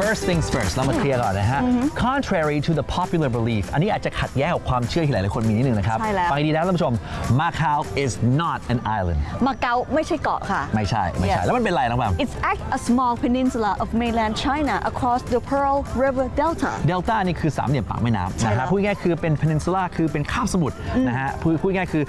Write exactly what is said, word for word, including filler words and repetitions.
first things first เรามาเคลียร์ก่อนนะฮะ contrary to the popular belief อันนี้อาจจะขัดแย้งกับความเชื่อที่หลายๆคนมีนิดนึงนะครับใช่แล้วฟังดีนะท่านผู้ชม Macau is not an island มาเก๊าไม่ใช่เกาะค่ะไม่ใช่ไม่ใช่ Yes. แล้วมันเป็นอะไรน้องแบม It's act a small peninsula of mainland China across the Pearl River Delta เดลต้านี่คือสามเหลี่ยมปากแม่น้ำใช่นะแล้ฮะวพูดง่ายๆคือเป็น peninsula คือเป็นคาบสมุทรนะฮะพูดพูดง่ายๆคือ